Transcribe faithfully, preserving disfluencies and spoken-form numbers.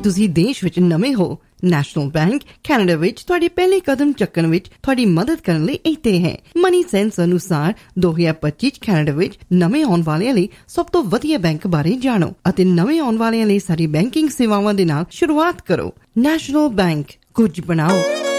ਤੁਸੀਂ ਦੇਸ਼ ਵਿੱਚ ਨਵੇਂ ਹੋ, ਨੈਸ਼ਨਲ ਬੈਂਕ ਕੈਨੇਡਾ ਵਿੱਚ ਤੁਹਾਡੇ ਪਹਿਲੇ ਕਦਮ ਚੱਕਣ ਵਿੱਚ ਤੁਹਾਡੀ ਮਦਦ ਕਰਨ ਲਈ ਇੱਥੇ ਹੈ। ਮਨੀ ਸੈਂਸ ਅਨੁਸਾਰ ਦੋ ਹਜ਼ਾਰ ਪੱਚੀ ਚ ਕੈਨੇਡਾ ਵਿੱਚ ਨਵੇਂ ਆਉਣ ਵਾਲਿਆਂ ਲਈ ਸਭ ਤੋਂ ਵਧੀਆ ਬੈਂਕ ਬਾਰੇ ਜਾਣੋ ਅਤੇ ਨਵੇਂ ਆਉਣ ਵਾਲਿਆਂ ਲਈ ਸਾਡੀ ਬੈਂਕਿੰਗ ਸੇਵਾਵਾਂ ਦੇ ਨਾਲ ਸ਼ੁਰੂਆਤ ਕਰੋ। ਨੈਸ਼ਨਲ ਬੈਂਕ, ਕੁਝ ਬਣਾਓ।